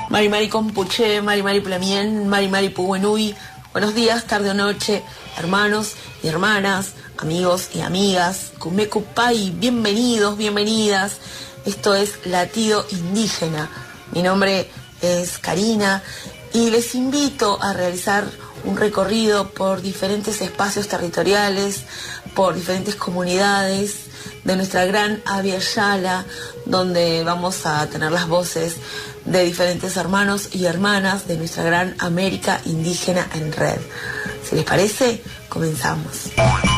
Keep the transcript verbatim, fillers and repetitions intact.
Mari Mari Compuche, Mari Mari Plamien, Mari Mari Puguenui. Buenos días, tarde o noche, hermanos y hermanas, amigos y amigas. Kumekupai, bienvenidos, bienvenidas. Esto es Latido Indígena. Mi nombre es Karina y les invito a realizar un recorrido por diferentes espacios territoriales, por diferentes comunidades de nuestra gran Abya Yala, donde vamos a tener las voces de diferentes hermanos y hermanas de nuestra gran América Indígena en Red. Si les parece, comenzamos.